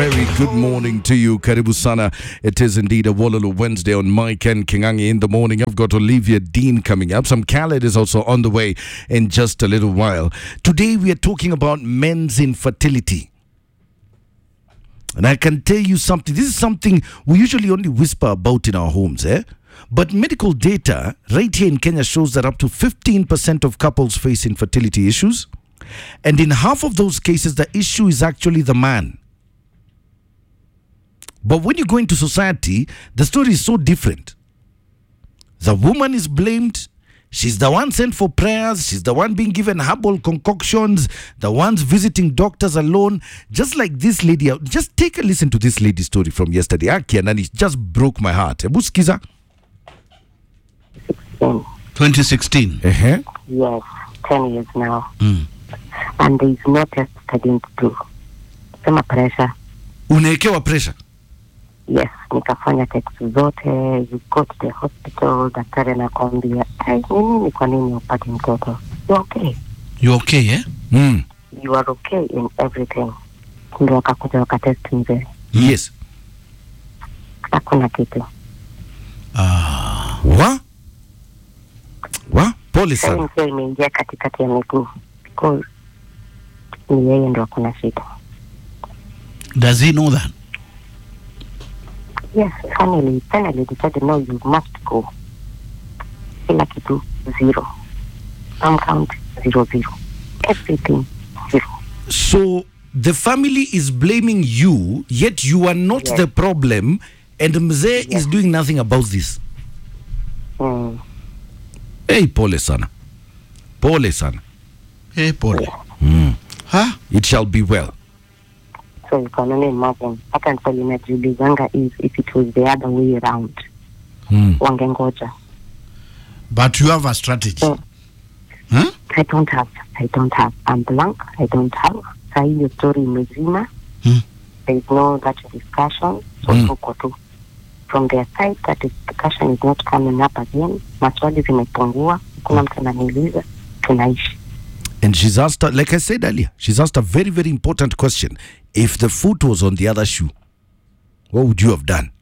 very good morning to you. Karibu sana. It is indeed a Wololo Wednesday on Mike and Kingangi in the morning. I've got Olivia Dean coming up. Some Khaled is also on the way in just a little while. Today we are talking about men's infertility. And I can tell you something. This is something we usually only whisper about in our homes, But medical data right here in Kenya shows that up to 15% of couples face infertility issues. And in half of those cases, the issue is actually the man. But when you go into society, the story is so different. The woman is blamed. She's the one sent for prayers. She's the one being given herbal concoctions. The ones visiting doctors alone. Just like this lady. Just take a listen to this lady's story from yesterday. And it just broke my heart. Ebu sikiza. 2016. Yes, 10 years now. And there is no test I didn't do. Sema pressure. Unaekewa pressure? Yes, nikafanya tests zote. You go to the hospital, daktari anakuambia, nini kwa nini upate mtoto? You're okay. You okay, eh? You are okay in everything. Ndio wakakuja wakatest mzee. Yes. Hakuna kitu. Wa? Pole sana. Sasa imeingia katikati ya miguu. Because ni yeye ndio kuna shida. Does he know that? Yes, finally decided, no, you must go. Kila kitu 0. Count 0. Everything 0. So the family is blaming you, yet you are not the problem, and Mzee is doing nothing about this. Hey, pole sana. Pole sana. Hey, pole. Huh? It shall be well. So you can only imagine. I can tell you that Julizanga is if it was the other way around. Wangengoja. But you have a strategy. So, I don't have. I'm blank. I don't have. Say your story mezima. There is no that discussion. So from their side, that discussion is not coming up again. Maswali zimepungua. Kuna mtu ananiuliza. Tunaishi. And she's asked, like I said earlier, she's asked a very, very important question. If the foot was on the other shoe, what would you have done?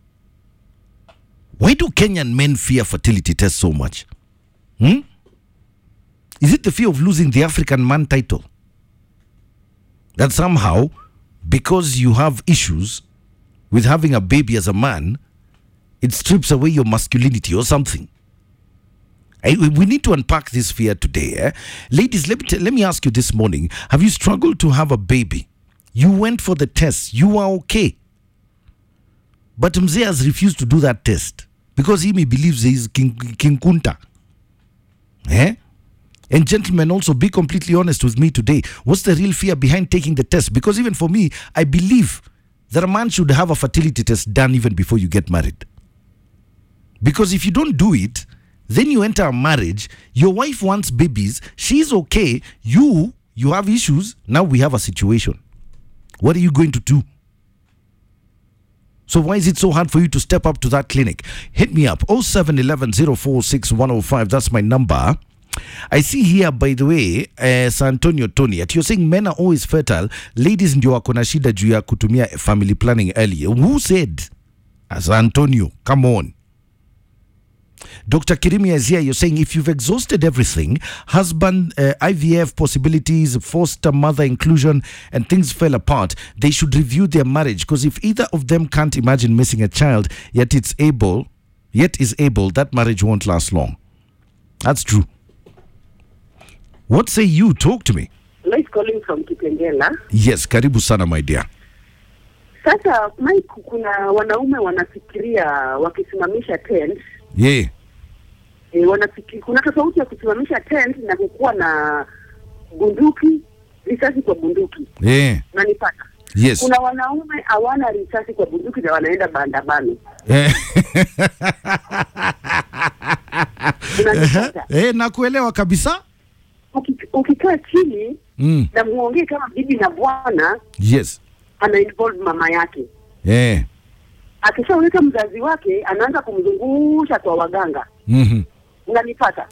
Why do Kenyan men fear fertility tests so much? Is it the fear of losing the African man title? That somehow, because you have issues with having a baby as a man, it strips away your masculinity or something? We need to unpack this fear today. Ladies, let me ask you this morning. Have you struggled to have a baby? You went for the test. You are okay. But Mzee has refused to do that test because he believes he is King Kunta. And gentlemen, also be completely honest with me today. What's the real fear behind taking the test? Because even for me, I believe that a man should have a fertility test done even before you get married. Because if you don't do it, then you enter a marriage, your wife wants babies, she's okay, you have issues, now we have a situation. What are you going to do? So why is it so hard for you to step up to that clinic? Hit me up, 0711 046 105, that's my number. I see here, by the way, San Antonio Tony, you're saying men are always fertile, ladies ndio wako na shida juu ya kutumia family planning early. Who said? San Antonio, come on. Dr. Kirimi is here. You're saying if you've exhausted everything, husband, IVF possibilities, foster mother inclusion, and things fell apart, they should review their marriage. Because if either of them can't imagine missing a child, yet is able, that marriage won't last long. That's true. What say you? Talk to me. Nice calling from Kitengela. Yes, karibu sana, my dear. Sasa, Mike, kuna wanaume wanafikiria wakisimamisha tent. Yeah. Kuna tofauti ya kusimamisha tent na kukuwa na bunduki, risasi kwa bunduki. Yeah. Unanipata? Yes. Kuna wanaume hawana risasi kwa bunduki na wanaenda bandamano. Nakuelewa kabisa. Ukikaa chini na muongee kama bibi na bwana, yes, ana involve mama yake. Akishaweka mzazi wake anaanza kumzungusha kwa waganga. Unanipata?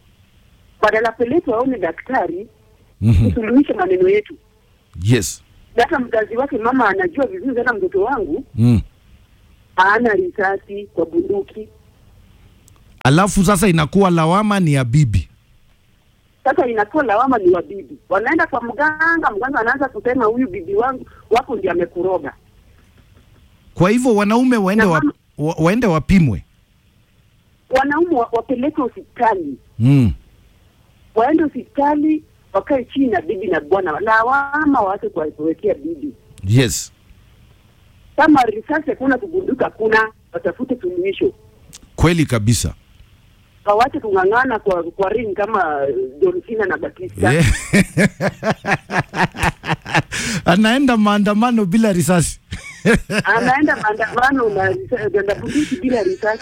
Badala peleke aone daktari, kusuluhisha maneno yetu. Yes. hata mzazi wake mama anajua vizuri sana mtoto wangu hana risasi kwa bunduki. Alafu sasa inakuwa lawama ni ya bibi. Sasa inakuwa lawama ni wa bibi. Wanaenda kwa mganga anaanza kusema huyu bibi wangu wako ndiye amekuroga. Kwa hivyo wanaume waende wapimwe. Wanaume wapeleke hospitali. Waende hospitali wakae chini na bibi na bwana. Lawama waache kuwekea bibi. Yes. Kama risasi kuna kubunduka kuna watafute suluhisho. Kweli kabisa. Kawache kungangana kwa ring kama John Cena na Batista. Yeah. Anaenda maandamano bila risasi. Anaenda maandamano na bunduki bila risasi.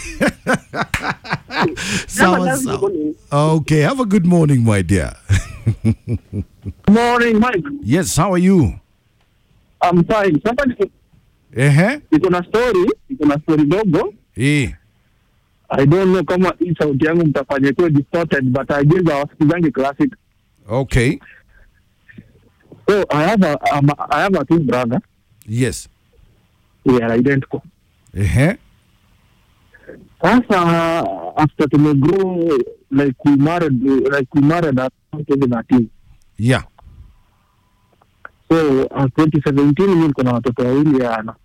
Sawa. Okay, have a good morning, my dear. Morning, Mike. Yes, how are you? I'm fine. Sasa niko na story dogo. I don't know kama hii sauti yangu mtafanya kwa distorted, but I guess wasikizange classic. Okay. So I have a twin brother. Yes. We are identical. Sasa after to grow like we married at 2019. Yeah. So 2017 mimi niko na watoto wawili yana.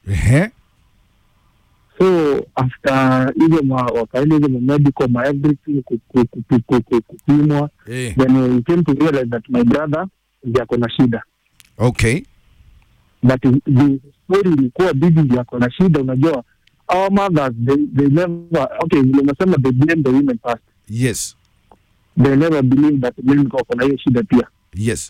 So after hizo medical everything kupimwa, then we came to realize that my brother yako na shida. Okay. But the story ilikuwa bibi yako na shida, unajua our mothers they never, okay, unasema they blame the women first. Yes. They never believe that men wako na hiyo shida pia. Yes.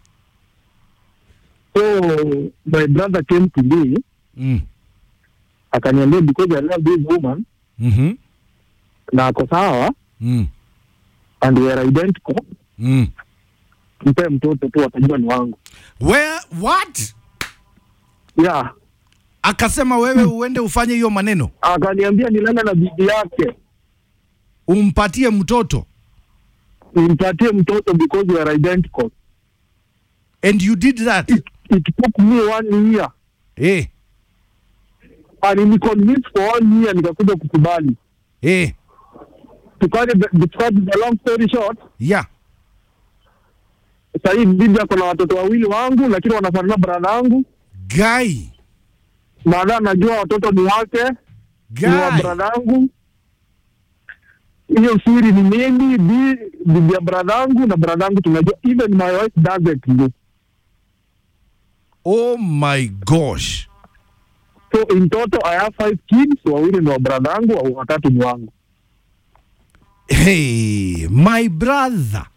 So my brother came to me. Akaniambia because I love this woman. Na ako sawa. And we are identical. Mpe mtoto tu atajua ni wangu. Where what? Yeah. Akasema wewe uende ufanye hiyo maneno. Akaniambia nilala na bibi yake. Umpatie mtoto. Nimpatie mtoto because we are identical. And you did that? It took me 1 year. And he convinced for 1 year nikakuja kukubali. To cut the long story short. Yeah. Sasa hivi bibi ako na watoto wawili wangu lakini wanafanana brada wangu. Guy. Baada najua watoto ni wake. Guy. Ni wa brada wangu. Hiyo siri ni mimi, bibi ya brada wangu na brada wangu tunajua. Even my wife does it. Oh my gosh. So in total I have 5 kids, wawili ni wa brada wangu, watatu ni wangu. Hey, my brother.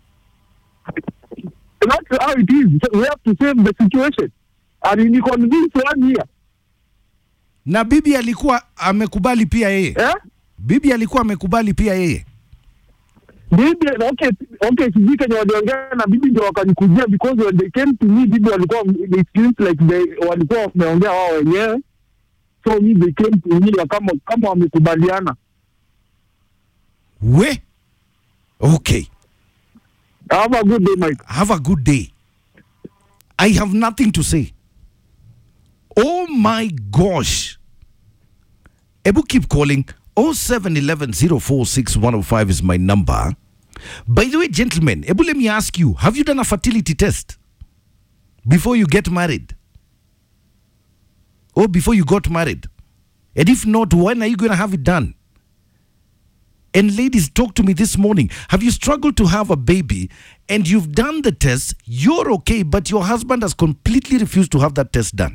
That's how it is. We have to save the situation. And he convinced 1 year. Na bibi alikuwa amekubali pia yeye. Bibi alikuwa amekubali pia yeye. Bibi, okay, sijui kenye waliongea na bibi ndio wakanikujia because when they came to me, bibi walikuwa, it seems like walikuwa wameongea wao wenyewe. So me, they came to me kama wamekubaliana. Okay. Have a good day, Mike. Have a good day. I have nothing to say. Oh my gosh. Ebu keep calling. 0711046105 is my number. By the way, gentlemen, Ebu, let me ask you, have you done a fertility test before you get married? Or before you got married? And if not, when are you going to have it done? And ladies, talk to me this morning. Have you struggled to have a baby and you've done the test, you're okay, but your husband has completely refused to have that test done?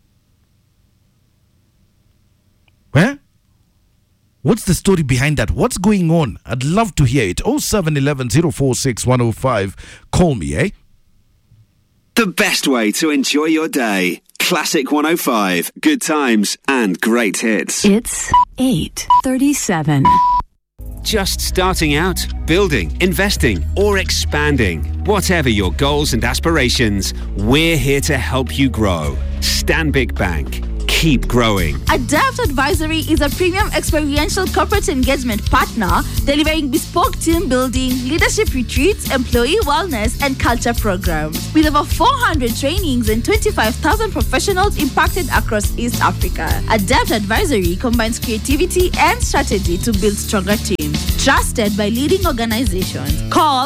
What's the story behind that? What's going on? I'd love to hear it. 0711046105. Call me, The best way to enjoy your day. Classic 105, good times and great hits. It's 8:37. Just starting out, building, investing, or expanding. Whatever your goals and aspirations, we're here to help you grow. Stanbic Bank. keep growing. Adapt Advisory is a premium experiential corporate engagement partner delivering bespoke team building, leadership retreats, employee wellness, and culture programs. With over 400 trainings and 25,000 professionals impacted across East Africa, Adapt Advisory combines creativity and strategy to build stronger teams. Trusted by leading organizations. Call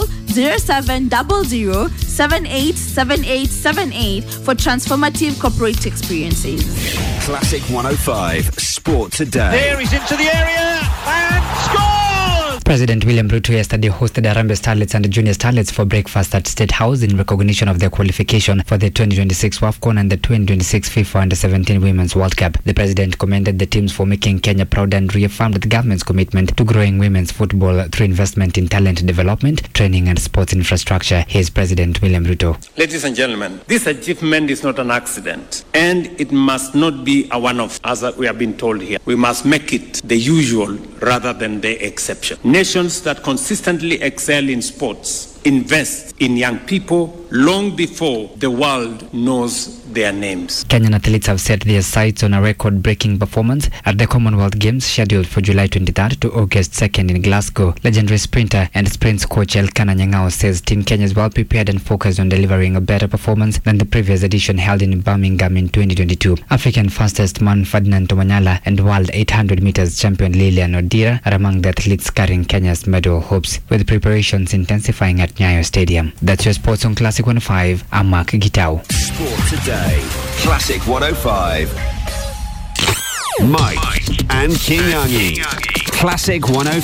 0700-787878 for transformative corporate experiences. Classic 105 Sport Today. There he's into the area and scores! President William Ruto yesterday hosted Harambee Starlets and Junior Starlets for breakfast at State House in recognition of their qualification for the 2026 WAFCON and the 2026 FIFA Under-17 Women's World Cup. The president commended the teams for making Kenya proud and reaffirmed the government's commitment to growing women's football through investment in talent development, training and sports infrastructure. Here's President William Ruto. Ladies and gentlemen, this achievement is not an accident, and it must not be a one-off, as we have been told here. We must make it the usual rather than the exception. Nations that consistently excel in sports invest in young people long before the world knows their names. Kenyan athletes have set their sights on a record-breaking performance at the Commonwealth Games scheduled for July 23rd to August 2nd in Glasgow. Legendary sprinter and sprints coach Elkanah Nyang'ao says Team Kenya is well prepared and focused on delivering a better performance than the previous edition held in Birmingham in 2022. African fastest man Ferdinand Omanyala and world 800 meters champion Lilian Odira are among the athletes carrying Kenya's medal hopes, with preparations intensifying at Nyayo Stadium. That's your sports on Classic 105. I'm Mark Gitau. Sport Today. Classic 105. Mike and Kinyangi. Classic 105.